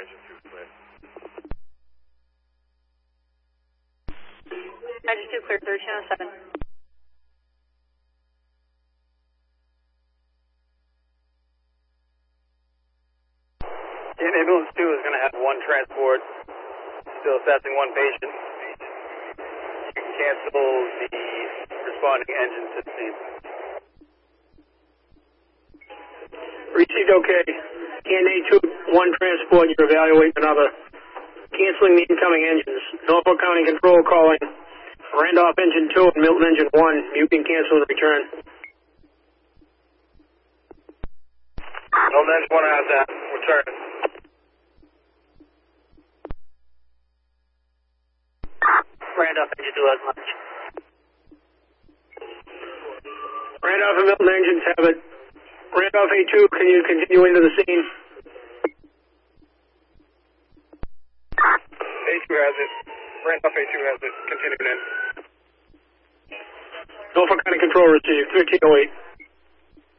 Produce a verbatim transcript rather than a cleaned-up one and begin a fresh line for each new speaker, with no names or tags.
engine two clear.
Engine two clear, thirteen oh seven.
And ambulance two is going to have one transport, still assessing one patient. You can cancel the responding engine to the scene.
Received okay. N A two, one transport, you're evaluating another. Canceling the incoming engines. Norfolk County Control calling Randolph Engine two and Milton Engine one. You can cancel the return.
Milton Engine one has that. Return.
Randolph Engine two has much.
Randolph and Milton Engines have it. Randolph A two, can you continue into the scene?
A two has it. Randolph A two has it. Continuing in.
Norfolk County Control received, thirteen oh eight.